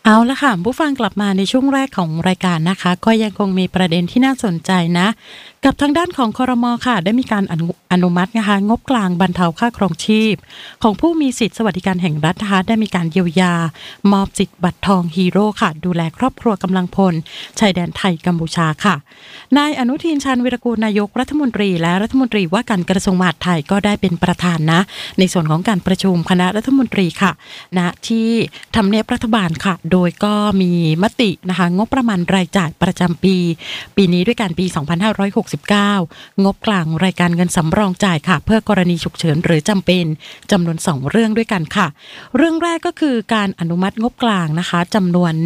เอาละค่ะผู้ฟังกลับมาในช่วงแรกของรายการนะคะก็ยังคงมีประเด็นที่น่าสนใจนะกับทางด้านของครม.ค่ะได้มีการอนุมัตินะคะงบกลางบรรเทาค่าครองชีพของผู้มีสิทธิสวัสดิการแห่งรัฐนะคะได้มีการเยียวยามอบสิทธิ์บัตรทองฮีโร่ค่ะดูแลครอบครัวกำลังพลชายแดนไทยกัมพูชาค่ะนายอนุทินชาญวิรากูลนายกรัฐมนตรีและรัฐมนตรีว่าการกระทรวงมหาดไทยก็ได้เป็นประธานนะในส่วนของการประชุมคณะรัฐมนตรีค่ะณที่ทำเนียบรัฐบาลค่ะโดยก็มีมตินะคะงบประมาณรายจ่ายประจำปีนี้ด้วยกันปี 2569 งบกลางรายการเงินสำรองจ่ายค่ะเพื่อกรณีฉุกเฉินหรือจำเป็นจำนวน2เรื่องด้วยกันค่ะเรื่องแรกก็คือการอนุมัติงบกลางนะคะจำนวน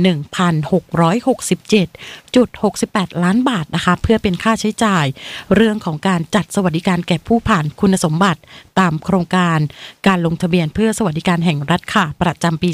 1,667.68 ล้านบาทนะคะเพื่อเป็นค่าใช้จ่ายเรื่องของการจัดสวัสดิการแก่ผู้ผ่านคุณสมบัติตามโครงการการลงทะเบียนเพื่อสวัสดิการแห่งรัฐค่ะประจำปี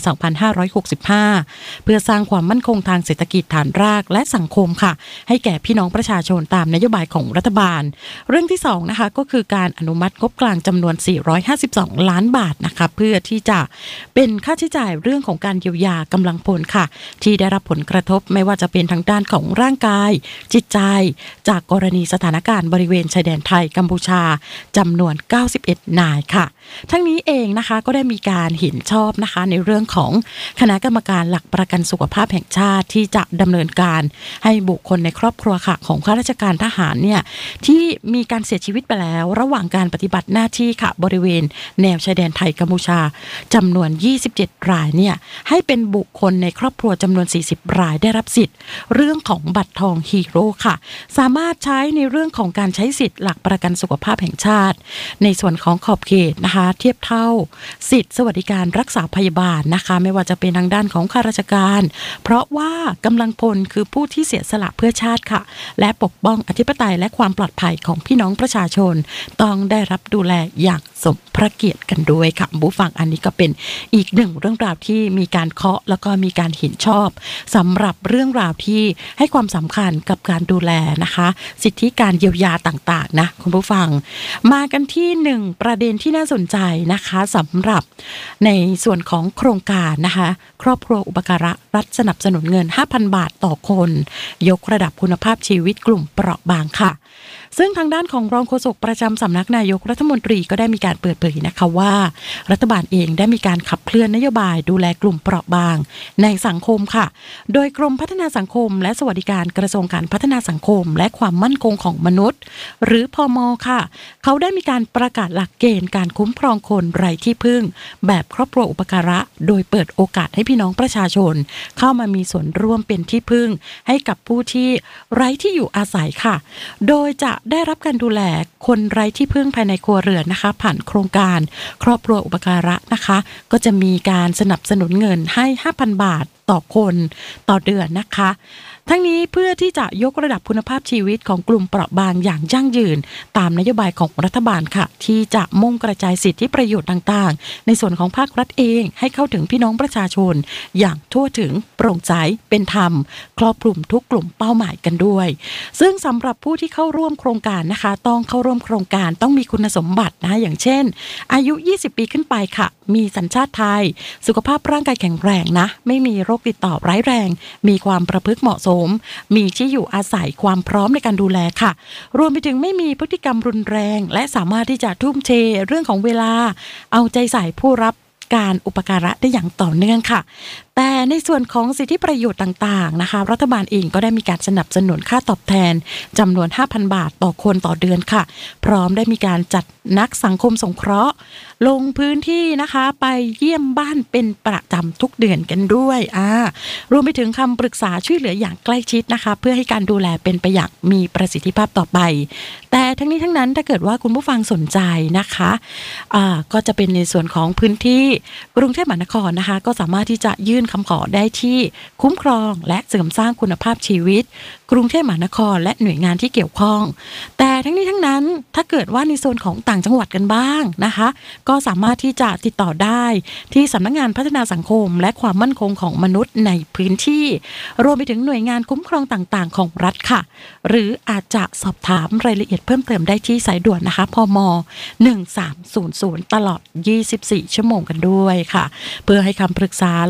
2565 เพื่อสร้างความมั่นคงทางเศรษฐกิจฐานรากและสังคมค่ะให้แก่พี่น้องประชาชนตามนโยบายของรัฐบาลเรื่องที่2นะคะก็คือการอนุมัติงบกลางจำนวน452ล้านบาทนะคะเพื่อที่จะเป็นค่าใช้จ่ายเรื่องของการเยียวยากำลังพลค่ะที่ได้รับผลกระทบไม่ว่าจะเป็นทางด้านของร่างกายจิตใจจากกรณีสถานการณ์บริเวณชายแดนไทยกัมพูชาจำนวน91นายค่ะทั้งนี้เองนะคะก็ได้มีการเห็นชอบนะคะในเรื่องของคณะกรรมการหลักประกันสุขภาพแห่งชาติที่จะดำเนินการให้บุคคลในครอบครัวค่ะของข้าราชการทหารเนี่ยที่มีการเสียชีวิตไปแล้วระหว่างการปฏิบัติหน้าที่ค่ะบริเวณแนวชายแดนไทยกัมพูชาจำนวน27รายเนี่ยให้เป็นบุคคลในครอบครัวจำนวน40รายได้รับสิทธิ์เรื่องของบัตรทองฮีโร่ค่ะสามารถใช้ในเรื่องของการใช้สิทธิ์หลักประกันสุขภาพแห่งชาติในส่วนของขอบเขตนะคะเทียบเท่าสิทธิ์สวัสดิการรักษาพยาบาลนะคะไม่ว่าจะเป็นทางด้านของข้าราชการเพราะว่ากำลังพลคือผู้ที่เสียสละเพื่อชาติค่ะและปกป้องอธิปไตยและความปลอดภัยของพี่น้องประชาชนต้องได้รับดูแลอย่างสมพระเกียรติกันด้วยค่ะผู้ฟังอันนี้ก็เป็นอีกหนึ่งเรื่องราวที่มีการเคาะแล้วก็มีการเห็นชอบสำหรับเรื่องราวที่ให้ความสำคัญกับการดูแลนะคะสิทธิการเยียวยาต่างๆนะคุณผู้ฟังมากันที่หนึ่งประเด็นที่น่าสนใจนะคะสำหรับในส่วนของโครงการนะคะครอบครัวอุปการะรัฐสนับสนุนเงิน 5,000 บาทต่อคนยกระดับคุณภาพชีวิตกลุ่มเปราะบางค่ะซึ่งทางด้านของรองโฆษกประจำสำนักนายกรัฐมนตรีก็ได้มีการเปิดเผยนะคะว่ารัฐบาลเองได้มีการขับเคลื่อนนโยบายดูแลกลุ่มเปราะบางในสังคมค่ะโดยกรมพัฒนาสังคมและสวัสดิการกระทรวงการพัฒนาสังคมและความมั่นคงของมนุษย์หรือพม.ค่ะเขาได้มีการประกาศหลักเกณฑ์การคุ้มครองคนไร้ที่พึ่งแบบครอบครัวอุปการะโดยเปิดโอกาสให้พี่น้องประชาชนเข้ามามีส่วนร่วมเป็นที่พึ่งให้กับผู้ที่ไร้ที่อยู่อาศัยค่ะโดยจะได้รับการดูแลคนไร้ที่พึ่งภายในครัวเรือนนะคะผ่านโครงการครอบครัวอุปการะนะคะก็จะมีการสนับสนุนเงินให้ 5,000 บาทต่อคนต่อเดือนนะคะทั้งนี้เพื่อที่จะยกระดับคุณภาพชีวิตของกลุ่มเปราะบางอย่างยั่งยืนตามนโยบายของรัฐบาลค่ะที่จะมุ่งกระจายสิทธิประโยชน์ต่างๆในส่วนของภาครัฐเองให้เข้าถึงพี่น้องประชาชนอย่างทั่วถึงโปร่งใสเป็นธรรมครอบคลุมทุกกลุ่มเป้าหมายกันด้วยซึ่งสำหรับผู้ที่เข้าร่วมโครงการนะคะต้องเข้าร่วมโครงการต้องมีคุณสมบัตินะคะอย่างเช่นอายุ20ปีขึ้นไปค่ะมีสัญชาติไทยสุขภาพร่างกายแข็งแรงนะไม่มีโรคติดต่อร้ายแรงมีความประพฤติเหมาะสมมีที่อยู่อาศัยความพร้อมในการดูแลค่ะรวมไปถึงไม่มีพฤติกรรมรุนแรงและสามารถที่จะทุ่มเทเรื่องของเวลาเอาใจใส่ผู้รับการอุปการะได้อย่างต่อเนื่องค่ะแต่ในส่วนของสิทธิประโยชน์ต่างๆนะคะรัฐบาลเองก็ได้มีการสนับสนุนค่าตอบแทนจำนวน 5,000 บาทต่อคนต่อเดือนค่ะพร้อมได้มีการจัดนักสังคมสงเคราะห์ลงพื้นที่นะคะไปเยี่ยมบ้านเป็นประจำทุกเดือนกันด้วยรวมไปถึงคำปรึกษาช่วยเหลืออย่างใกล้ชิดนะคะเพื่อให้การดูแลเป็นไปอย่างมีประสิทธิภาพต่อไปแต่ทั้งนี้ทั้งนั้นถ้าเกิดว่าคุณผู้ฟังสนใจนะคะก็จะเป็นในส่วนของพื้นที่กรุงเทพมหานครนะคะก็สามารถที่จะยื่นคำขอได้ที่คุ้มครองและเสริมสร้างคุณภาพชีวิตกรุงเทพมหานครและหน่วยงานที่เกี่ยวข้องแต่ทั้งนี้ทั้งนั้นถ้าเกิดว่าในโซนของต่างจังหวัดกันบ้างนะคะก็สามารถที่จะติดต่อได้ที่สำนักงานพัฒนาสังคมและความมั่นคงของมนุษย์ในพื้นที่รวมไปถึงหน่วยงานคุ้มครองต่างๆของรัฐค่ะหรืออาจจะสอบถามรายละเอียดเพิ่มเติมได้ที่สายด่วนนะคะพม1300ตลอด24ชั่วโมงกันด้วยค่ะเพื่อให้คำปรึกษาแล้วก็รับ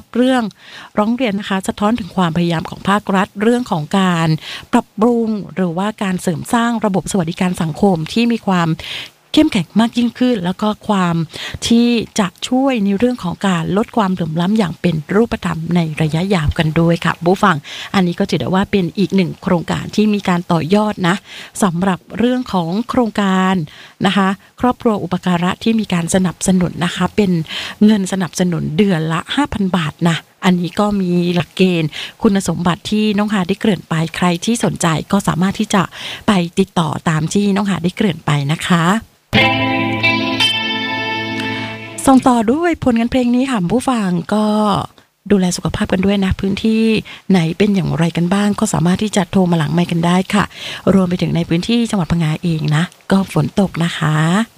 เรื่องร้องเรียนนะคะสะท้อนถึงความพยายามของภาครัฐเรื่องของการปรับปรุงหรือว่าการเสริมสร้างระบบสวัสดิการสังคมที่มีความเข้มแข็งมากยิ่งขึ้นแล้วก็ความที่จะช่วยในเรื่องของการลดความเหลื่อมล้ำอย่างเป็นรูปธรรมในระยะยาวกันด้วยค่ะผู้ฟังอันนี้ก็ถือได้ว่าเป็นอีกหนึ่งโครงการที่มีการต่อยอดนะสำหรับเรื่องของโครงการนะคะครอบครัวอุปการะที่มีการสนับสนุนนะคะเป็นเงินสนับสนุนเดือนละ 5,000 บาทนะอันนี้ก็มีหลักเกณฑ์คุณสมบัติที่น้องหาได้เกริ่นไปใครที่สนใจก็สามารถที่จะไปติดต่อตามที่น้องหาได้เกริ่นไปนะคะส่งต่อด้วยผลงานเพลงนี้ค่ะผู้ฟังก็ดูแลสุขภาพกันด้วยนะพื้นที่ไหนเป็นอย่างไรกันบ้างก็สามารถที่จะโทรมาหลังไมค์กันได้ค่ะรวมไปถึงในพื้นที่จังหวัดพังงาเองนะก็ฝนตกนะคะ